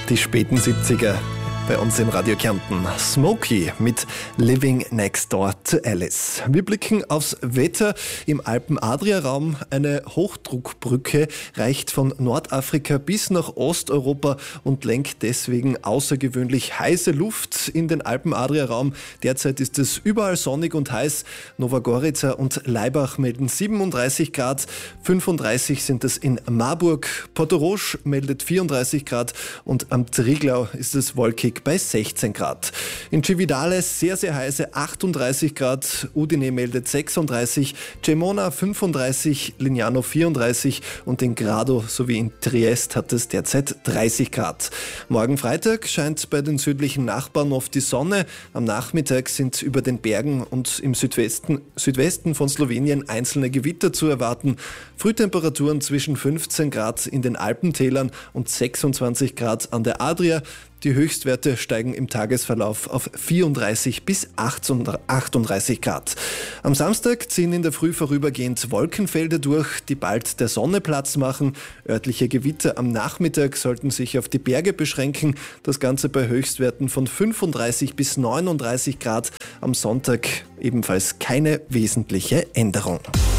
Die späten 70er bei uns in Radio Kärnten. Smokey mit Living Next Door to Alice. Wir blicken aufs Wetter im Alpen-Adria-Raum. Eine Hochdruckbrücke reicht von Nordafrika bis nach Osteuropa und lenkt deswegen außergewöhnlich heiße Luft in den Alpen-Adria-Raum. Derzeit ist es überall sonnig und heiß. Nova Gorica und Laibach melden 37 Grad, 35 sind es in Marburg. Portorož meldet 34 Grad und am Triglau ist es wolkig bei 16 Grad. In Cividale sehr, sehr heiße 38 Grad, Udine meldet 36, Cremona 35, Lignano 34 und in Grado sowie in Triest hat es derzeit 30 Grad. Morgen Freitag scheint bei den südlichen Nachbarn oft die Sonne. Am Nachmittag sind über den Bergen und im Südwesten von Slowenien einzelne Gewitter zu erwarten. Frühtemperaturen zwischen 15 Grad in den Alpentälern und 26 Grad an der Adria. Die Höchstwerte steigen im Tagesverlauf auf 34 bis 38 Grad. Am Samstag ziehen in der Früh vorübergehend Wolkenfelder durch, die bald der Sonne Platz machen. Örtliche Gewitter am Nachmittag sollten sich auf die Berge beschränken. Das Ganze bei Höchstwerten von 35 bis 39 Grad. Am Sonntag ebenfalls keine wesentliche Änderung.